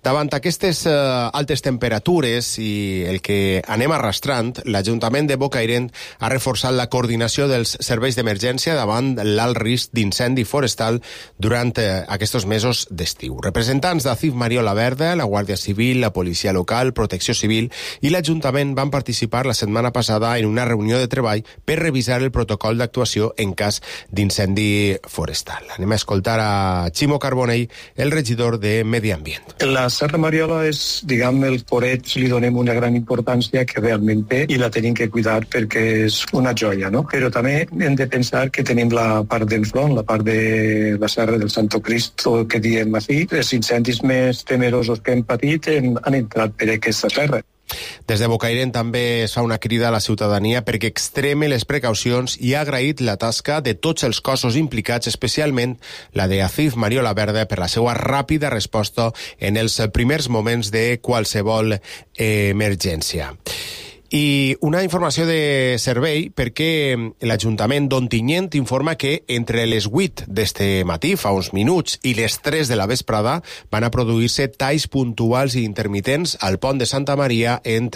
Davant aquestes altes temperatures i el que anem arrastrant, l'Ajuntament de Bocairent ha reforçat la coordinació dels serveis d'emergència davant l'alt risc d'incendi forestal durant aquests mesos d'estiu. Representants d'ACIF Mariola Verda, la Guàrdia Civil, la Policia Local, Protecció Civil i l'Ajuntament van participar la setmana passada en una reunió de treball per revisar el protocol d'actuació en cas d'incendi forestal. Anem a escoltar a Ximo Carbonell, el regidor de Medi Ambient. La Serra Mariola és, diguem, el foret, li donem una gran importància que realment té i la tenim que cuidar perquè és una joia, no? Però també hem de pensar que tenim la part d'enfront, la part de la Serra del Santo Cristo, que diem així. Els incendis més temerosos que hem patit han entrat per aquesta serra. Des de Bocairent també es fa una crida a la ciutadania perquè extreme les precaucions i ha agraït la tasca de tots els cossos implicats, especialment la de ACIF Mariola Verda, per la seva ràpida resposta en els primers moments de qualsevol emergència. I una informació de servei perquè l'Ajuntament d'Ontinyent informa que entre les 8 d'este matí, fa uns minuts, i les 3 de la vesprada van a produir-se talls puntuals i intermitents al pont de Santa Maria en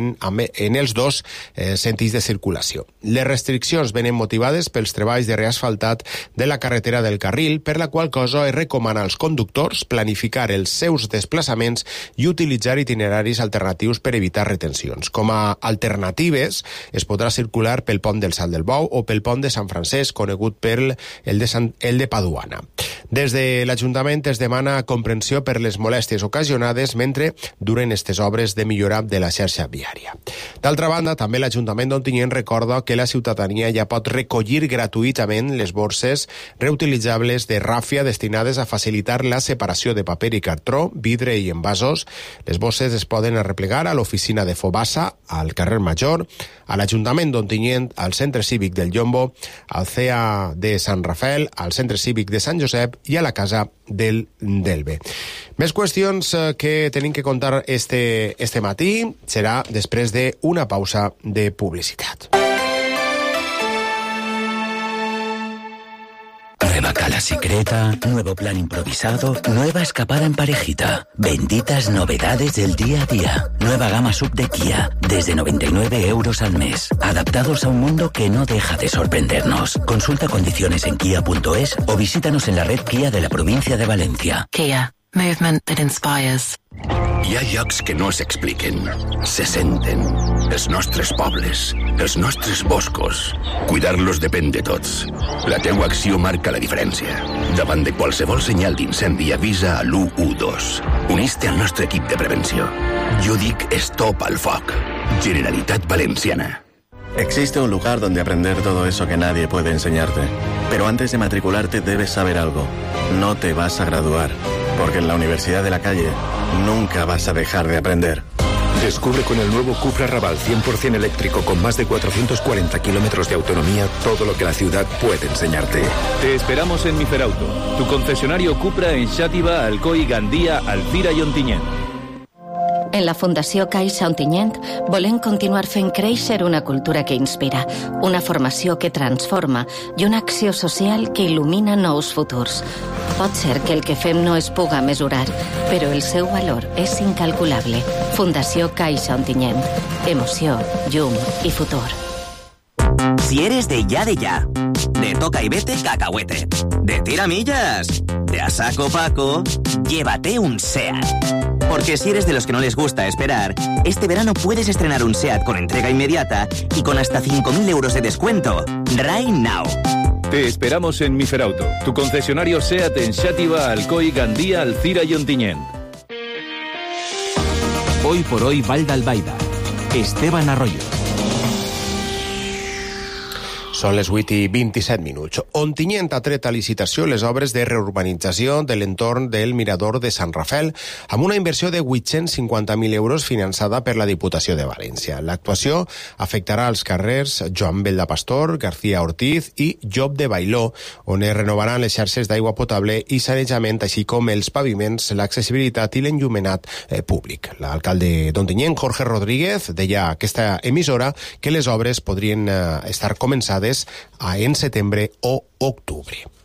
els dos sentits de circulació. Les restriccions venen motivades pels treballs de reasfaltat de la carretera del Carril, per la qual cosa es recomana als conductors planificar els seus desplaçaments i utilitzar itineraris alternatius per evitar retencions. Com a alternatives, es podrà circular pel pont del Salt del Bou o pel pont de Sant Francesc, conegut per el de Paduana. Des de l'Ajuntament es demana comprensió per les molèsties ocasionades mentre duren aquestes obres de millora de la xarxa viària. D'altra banda, també l'Ajuntament d'Ontinyent recorda que la ciutadania ja pot recollir gratuïtament les borses reutilitzables de ràfia destinades a facilitar la separació de paper i cartró, vidre i envasos. Les bosses es poden arreplegar a l'oficina de Fobassa, al carrer Major, a l'Ajuntament d'Ontinyent, al Centre Cívic del Llombo, al CEA de Sant Rafael, al Centre Cívic de Sant Josep i a la Casa del Delve. Més qüestions que tenim que contar este matí serà després d'una pausa de publicitat. Nueva cala secreta, nuevo plan improvisado, nueva escapada en parejita. Benditas novedades del día a día. Nueva gama sub de Kia, desde 99 euros al mes. Adaptados a un mundo que no deja de sorprendernos. Consulta condiciones en kia.es o visítanos en la red Kia de la provincia de Valencia. Kia. Movement that inspires. Hi ha llocs que no s'expliquen, se senten. Els nostres pobles, els nostres boscos. Cuidar-los depèn de tots. La teua acció marca la diferència. Davant de qualsevol senyal d'incendi avisa a l'112. Unís-te al nostre equip de prevenció. Jo dic stop al foc. Generalitat Valenciana. Existe un lugar donde aprender todo eso que nadie puede enseñarte. Pero antes de matricularte debes saber algo. No te vas a graduar. Porque en la Universidad de la Calle nunca vas a dejar de aprender. Descubre con el nuevo Cupra Raval 100% eléctrico con más de 440 kilómetros de autonomía todo lo que la ciudad puede enseñarte. Te esperamos en Miferauto, tu concesionario Cupra en Xàtiva, Alcoi, Gandía, Alzira i Ontinyent. En la Fundació Caixa Ontinyent volem continuar fent créixer una cultura que inspira, una formació que transforma i una acció social que il·lumina nous futurs. Pot ser que el que fem no es puga mesurar, però el seu valor és incalculable. Fundació Caixa Ontinyent. Emoció, llum i futur. Si eres de ya, de toca y vete, cacahuete, de tiramillas, de a saco Paco, llévate un SEAT. Porque si eres de los que no les gusta esperar, este verano puedes estrenar un SEAT con entrega inmediata y con hasta 5.000 euros de descuento. Right now. Te esperamos en Miferauto, tu concesionario SEAT en Xàtiva, Alcoi, Gandía, Alzira y Ontinyent. Hoy por hoy Vall d'Albaida. Esteban Arroyo. Són les 8:27. Ontinyent ha tret a licitació les obres de reurbanització de l'entorn del Mirador de Sant Rafael amb una inversió de 850.000 euros finançada per la Diputació de València. L'actuació afectarà els carrers Joan Bell de Pastor, García Ortiz i Job de Bailó, on es renovaran les xarxes d'aigua potable i sanejament, així com els paviments, l'accessibilitat i l'enllumenat públic. L'alcalde d'Ontinyent, Jorge Rodríguez, deia a aquesta emissora que les obres podrien estar començades en setembre o octubre.